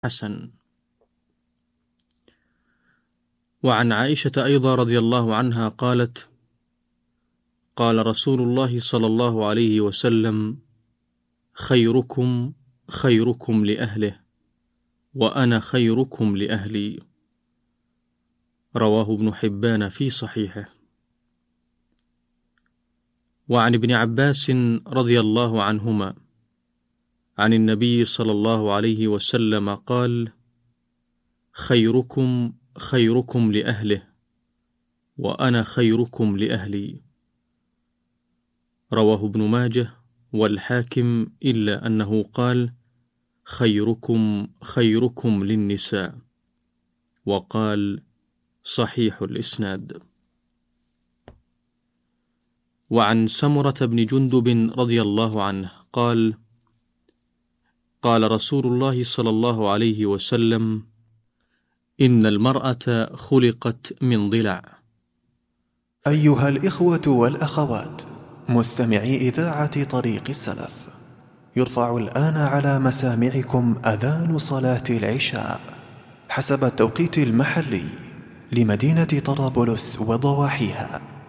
حسن. وعن عائشة أيضا رضي الله عنها قالت: قال رسول الله صلى الله عليه وسلم: خيركم خيركم لأهله، وأنا خيركم لأهلي. رواه ابن حبان في صحيحه. وعن ابن عباس رضي الله عنهما عن النبي صلى الله عليه وسلم قال: خيركم خيركم لأهله، وأنا خيركم لأهلي. رواه ابن ماجه والحاكم، إلا أنه قال: خيركم خيركم للنساء، وقال: صحيح الإسناد. وعن سمرة بن جندب رضي الله عنه قال: قال رسول الله صلى الله عليه وسلم: إن المرأة خلقت من ضلع. أيها الإخوة والأخوات مستمعي إذاعة طريق السلف، يرفع الآن على مسامعكم أذان صلاة العشاء حسب التوقيت المحلي لمدينة طرابلس وضواحيها.